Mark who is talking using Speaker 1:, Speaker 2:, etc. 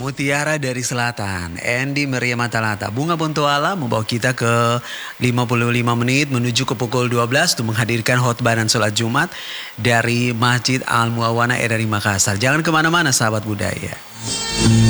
Speaker 1: Mutiara dari Selatan, Andy Maria Matalata. Bunga Bontoala membawa kita ke 55 menit menuju ke pukul 12 untuk menghadirkan khotbah dan sholat Jumat dari Masjid Al Muawana dari Makassar. Jangan kemana-mana sahabat budaya.